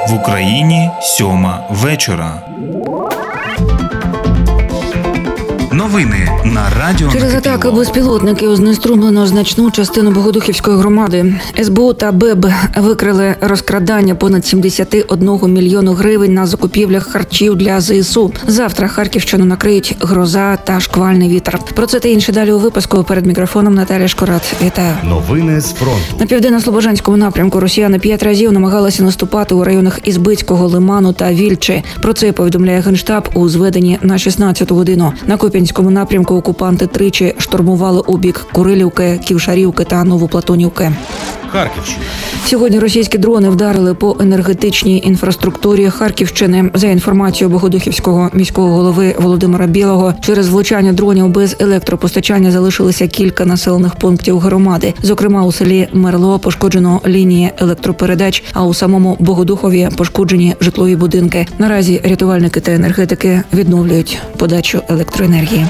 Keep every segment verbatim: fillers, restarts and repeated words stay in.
В Україні сьома вечора. Новини на радіо. Через атаки безпілотників знеструмлено значну частину Богодухівської громади. ес бе у та бе е бе викрили розкрадання понад сімдесят один мільйону гривень на закупівлях харчів для зе ес у. Завтра Харківщину накриють гроза та шквальний вітер. Про це та інше далі у випуску. Перед мікрофоном Наталія Шкорат. Вітаю. Новини з фронту. На південно-слобожанському напрямку росіяни п'ять разів намагалися наступати у районах Ізбицького, Лиману та Вільчі. Про це повідомляє Генштаб у зведенні на шістнадцяту годину. На Куп'янському напрямку окупанти тричі штурмували у бік Курилівки, Ківшарівки та Новоплатонівки. Харківщина. Сьогодні російські дрони вдарили по енергетичній інфраструктурі Харківщини. За інформацією Богодухівського міського голови Володимира Білого, через влучання дронів без електропостачання залишилися кілька населених пунктів громади. Зокрема, у селі Мерло пошкоджено лінії електропередач, а у самому Богодухові пошкоджені житлові будинки. Наразі рятувальники та енергетики відновлюють подачу електроенергії.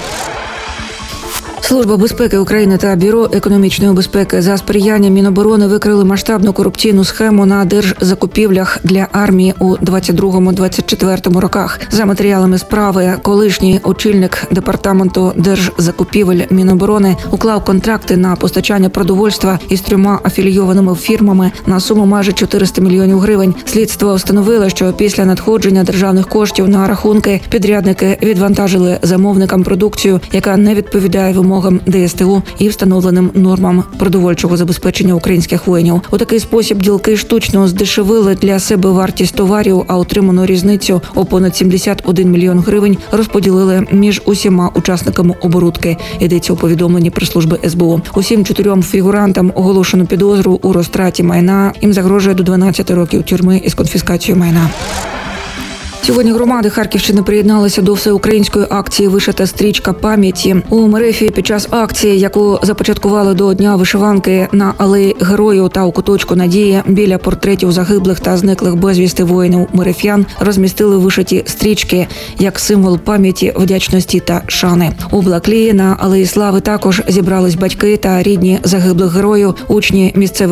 Служба безпеки України та Бюро економічної безпеки за сприяння Міноборони викрили масштабну корупційну схему на держзакупівлях для армії у двадцять другому - двадцять четвертому роках. За матеріалами справи, колишній очільник департаменту держзакупівель Міноборони уклав контракти на постачання продовольства із трьома афілійованими фірмами на суму майже чотириста мільйонів гривень. Слідство встановило, що після надходження державних коштів на рахунки підрядники відвантажили замовникам продукцію, яка не відповідає вимогам де ес те у і встановленим нормам продовольчого забезпечення українських воїнів. У такий спосіб ділки штучно здешевили для себе вартість товарів, а отриману різницю у понад сімдесят один мільйон гривень розподілили між усіма учасниками оборудки. Йдеться у повідомленні прес-служби ес бе у. Усім чотирьом фігурантам оголошено підозру у розтраті майна. Їм загрожує до дванадцяти років тюрми із конфіскацією майна. Сьогодні громади Харківщини приєдналися до всеукраїнської акції «Вишита стрічка пам'яті». У Мерефі під час акції, яку започаткували до Дня вишиванки на Алеї Героїв та у куточку Надії, біля портретів загиблих та зниклих безвісти воїнів мереф'ян розмістили вишиті стрічки як символ пам'яті, вдячності та шани. У Блаклії на Алеї Слави також зібрались батьки та рідні загиблих героїв, учні місцевих